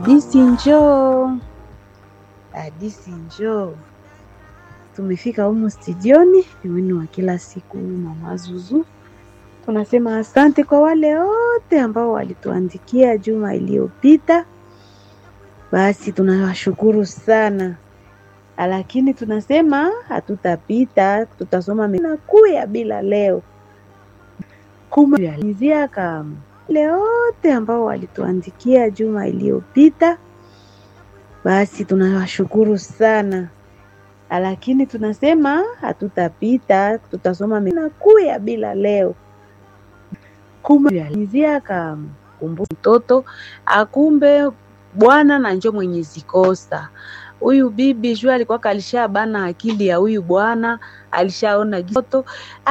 Hadisi njoo. Tumefika humu studioni, ni wenu wa kila siku Mama Zuzu. Tunasema asante kwa wale wote ambao walituandikia juma iliyopita. Basi tunawashukuru sana. Lakini tunasema hatutapita, tutasoma kuya bila leo. Kumalizia kama wale wote ambao walituandikia juma iliyopita. Basi tunawashukuru sana. Lakini tunasema hatutapita, tutasoma kuya bila leo. Kumalizia kama mtoto akumbe Bwana na njoo Mwenyezi kosa. Huyu bibi jua alikuwa kalisha bana akili ya huyu bwana, alishaona joto.